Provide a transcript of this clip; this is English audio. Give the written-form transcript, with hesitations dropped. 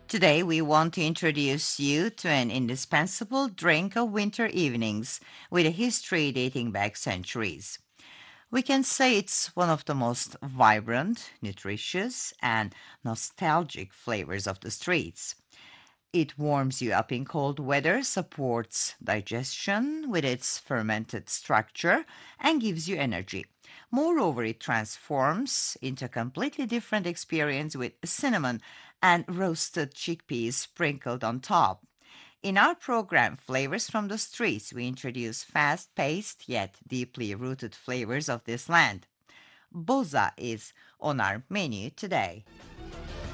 Today, we want to introduce you to an indispensable drink of winter evenings with a history dating back centuries. We can say it's one of the most vibrant, nutritious, and nostalgic flavors of the streets. It warms you up in cold weather, supports digestion with its fermented structure, and gives you energy. Moreover, it transforms into a completely different experience with cinnamon and roasted chickpeas sprinkled on top. In our program, Flavors from the Streets, we introduce fast paced yet deeply rooted flavors of this land. Boza is on our menu today.